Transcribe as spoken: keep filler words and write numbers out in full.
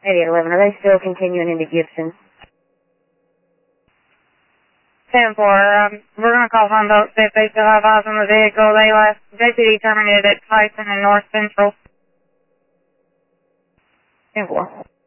eighty-eight eleven, are they still continuing into Gibson? ten four, um, we're going to call Humboldt, see if they still have eyes on the vehicle. They last deputy terminated at Tyson and North Central. ten four.